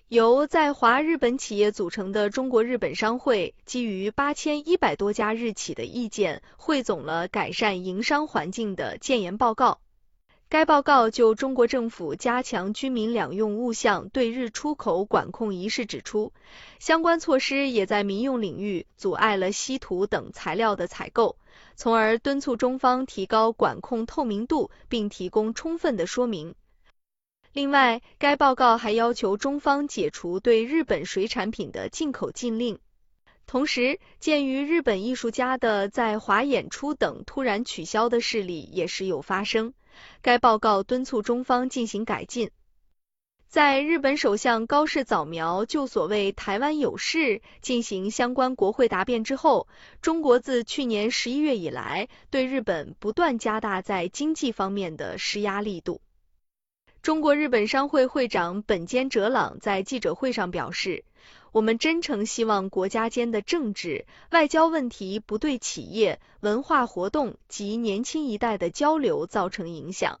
由在华日本企业组成的中国日本商会，基于8100多家日企的意见，汇总了改善营商环境的建言报告。该报告就中国政府加强军民两用物项对日出口管控一事指出，相关措施也在民用领域阻碍了稀土等材料的采购，从而敦促中方提高管控透明度，并提供充分的说明。另外，该报告还要求中方解除对日本水产品的进口禁令。同时，鉴于日本艺术家的在华演出等突然取消的事例也时有发生，该报告敦促中方进行改进。在日本首相高市早苗就所谓台湾有事进行相关国会答辩之后，中国自去年11月以来，对日本不断加大在经济方面的施压力度。中国日本商会会长本间哲朗在记者会上表示，我们真诚希望国家间的政治、外交问题不对企业、文化活动及年轻一代的交流造成影响。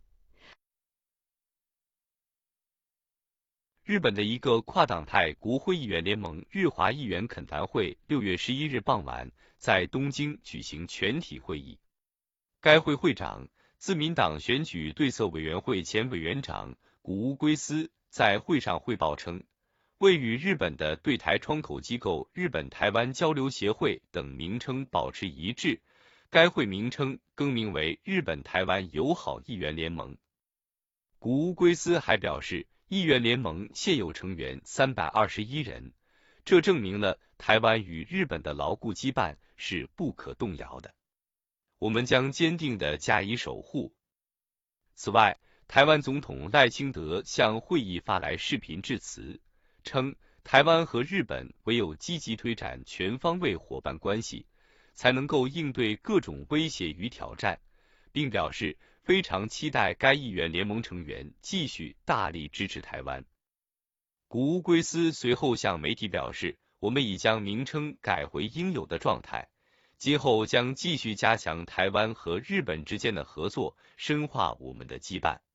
日本的一个跨党派国会议员联盟日华议员恳谈会6月11日傍晚在东京举行全体会议。该会会长、自民党选举对策委员会前委员长谷屋圭司在会上汇报称，为与日本的对台窗口机构日本台湾交流协会等名称保持一致，该会名称更名为日本台湾友好议员联盟。谷屋圭司还表示，议员联盟现有成员321人，这证明了台湾与日本的牢固羁绊是不可动摇的。我们将坚定地加以守护。此外，台湾总统赖清德向会议发来视频致辞，称台湾和日本唯有积极推展全方位伙伴关系，才能够应对各种威胁与挑战，并表示非常期待该议员联盟成员继续大力支持台湾。谷屋圭司随后向媒体表示，我们已将名称改回应有的状态，今后将继续加强台湾和日本之间的合作，深化我们的羁绊。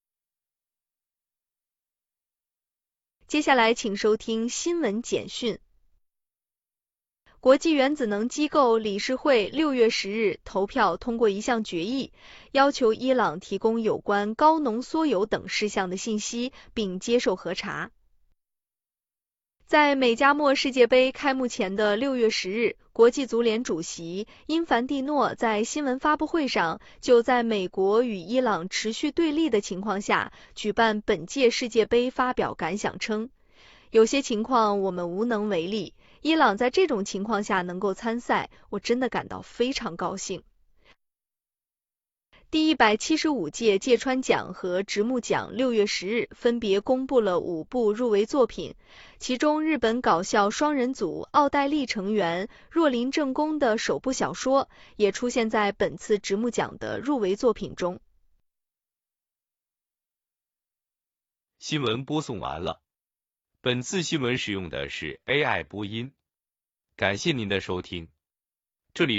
接下来请收听新闻简讯。国际原子能机构理事会6月10日投票通过一项决议，要求伊朗提供有关高浓缩铀等事项的信息，并接受核查。在美加墨世界杯开幕前的6月10日，国际足联主席因凡蒂诺在新闻发布会上就在美国与伊朗持续对立的情况下举办本届世界杯发表感想称，有些情况我们无能为力，伊朗在这种情况下能够参赛，我真的感到非常高兴。第175届芥川奖和直木奖6月10日分别公布了5部入围作品，其中日本搞笑双人组奥黛丽成员若林正宫的首部小说也出现在本次直木奖的入围作品中。 新闻播送完了，本次新闻使用的是 AI 播音，感谢您的收听。这里